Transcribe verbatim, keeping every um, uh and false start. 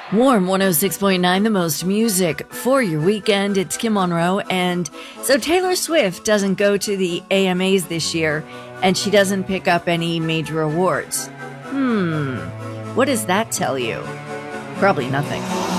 Warm one oh six point nine, the most music for your weekend. It's Kim Monroe. And so Taylor Swift doesn't go to the A M As this year, and she doesn't pick up any major awards. Hmm, what does that tell you? Probably nothing.